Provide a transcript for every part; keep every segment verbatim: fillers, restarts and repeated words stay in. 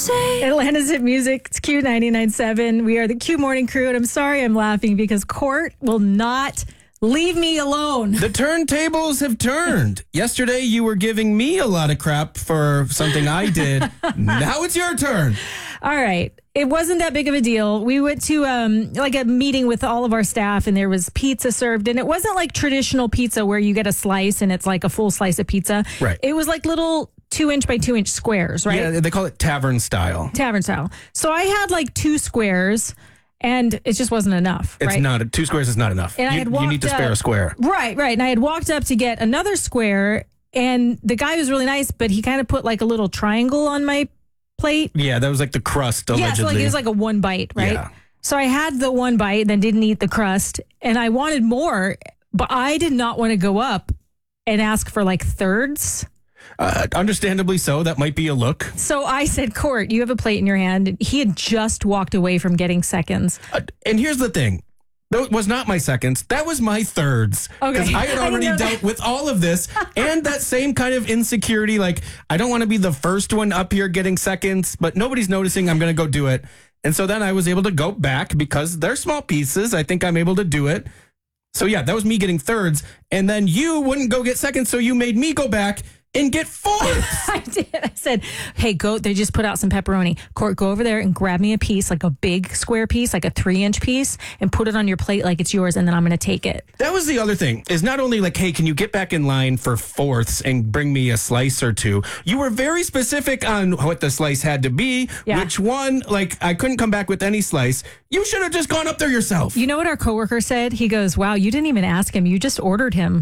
say? Atlanta's Hit Music. It's Q ninety-nine point seven. We are the Q Morning Crew, and I'm sorry I'm laughing because Court will not leave me alone. The turntables have turned. Yesterday, you were giving me a lot of crap for something I did. Now it's your turn. All right. It wasn't that big of a deal. We went to um, like a meeting with all of our staff, and there was pizza served. And it wasn't like traditional pizza where you get a slice and it's like a full slice of pizza. Right. It was like little two inch by two inch squares, right? Yeah, they call it tavern style. Tavern style. So I had like two squares. And it just wasn't enough. It's right? not. Two squares is not enough. And you, I had walked you need to spare up, a square. Right, right. And I had walked up to get another square, and the guy was really nice, but he kind of put like a little triangle on my plate. Yeah, that was like the crust, allegedly. Yeah, so like it was like a one bite, right? Yeah. So I had the one bite, then didn't eat the crust, and I wanted more, but I did not want to go up and ask for like thirds. Uh, understandably so. That might be a look. So I said, Court, you have a plate in your hand. He had just walked away from getting seconds. Uh, and here's the thing. That was not my seconds. That was my thirds. Okay. Because I had already I dealt with all of this and that same kind of insecurity. Like, I don't want to be the first one up here getting seconds, but nobody's noticing. I'm going to go do it. And so then I was able to go back because they're small pieces. I think I'm able to do it. So yeah, that was me getting thirds. And then you wouldn't go get seconds, so you made me go back and get fourths. I did. I said, hey, go. They just put out some pepperoni. Court, go over there and grab me a piece, like a big square piece, like a three inch piece, and put it on your plate like it's yours, and then I'm going to take it. That was the other thing, is not only like, hey, can you get back in line for fourths and bring me a slice or two? You were very specific on what the slice had to be, yeah. which one, like, I couldn't come back with any slice. You should have just gone up there yourself. You know what our coworker said? He goes, wow, you didn't even ask him. You just ordered him.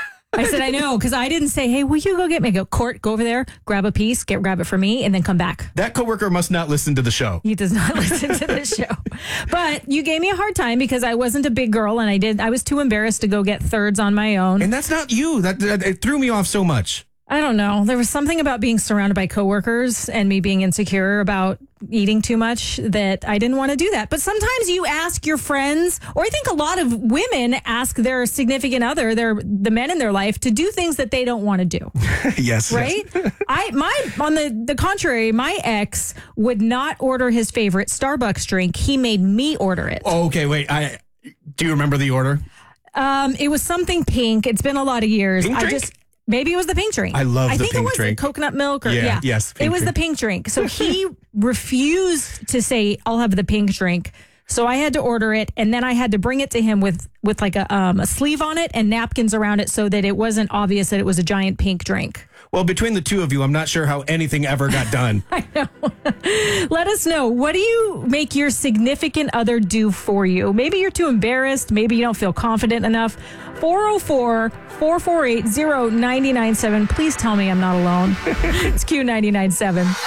I said, I know, because I didn't say, hey, will you go get me? I go, Court, go over there, grab a piece, get grab it for me, and then come back. That coworker must not listen to the show. He does not listen to the show. But you gave me a hard time because I wasn't a big girl, and I did. I was too embarrassed to go get thirds on my own. And that's not you. That, that it threw me off so much. I don't know. There was something about being surrounded by coworkers and me being insecure about eating too much that I didn't want to do that. But sometimes you ask your friends, or I think a lot of women ask their significant other, their the men in their life, to do things that they don't want to do. Yes. Right? Yes. I my on the, the contrary, my ex would not order his favorite Starbucks drink. He made me order it. Oh, okay, wait. I do you remember the order? Um, it was something pink. It's been a lot of years. Pink I drink? just Maybe it was the pink drink. I love I the think pink it was drink. Coconut milk or yeah, yeah. yes. It was drink. the pink drink. So he refused to say, I'll have the pink drink. So I had to order it, and then I had to bring it to him with with like a um, a sleeve on it and napkins around it so that it wasn't obvious that it was a giant pink drink. Well, between the two of you, I'm not sure how anything ever got done. I know. Let us know. What do you make your significant other do for you? Maybe you're too embarrassed. Maybe you don't feel confident enough. four oh four, four four eight, oh nine nine seven. Please tell me I'm not alone. It's Q ninety-nine point seven.